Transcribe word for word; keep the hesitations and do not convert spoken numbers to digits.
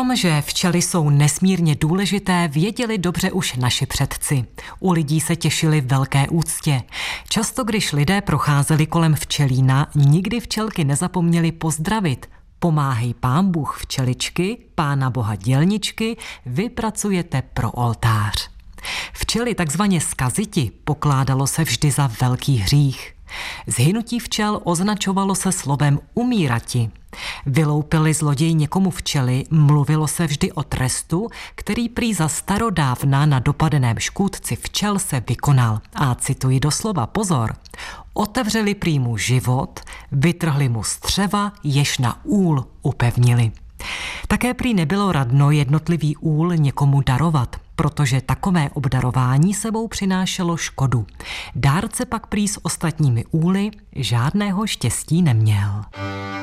tom, že včely jsou nesmírně důležité, věděli dobře už naši předci. U lidí se těšili velké úctě. Často, když lidé procházeli kolem včelína, nikdy včelky nezapomněli pozdravit. Pomáhej pán Bůh včeličky, pána Boha dělničky, vy pracujete pro oltář. Včely, takzvaně skaziti, pokládalo se vždy za velký hřích. Zhynutí včel označovalo se slovem umírati. Vyloupili zloděj někomu včely, mluvilo se vždy o trestu, který prý za starodávna na dopadeném škůdci včel se vykonal. A cituji doslova, pozor, otevřeli prý mu život, vytrhli mu střeva, jež na úl upevnili. Také prý nebylo radno jednotlivý úl někomu darovat, protože takové obdarování sebou přinášelo škodu. Dárce pak prý s ostatními úly žádného štěstí neměl.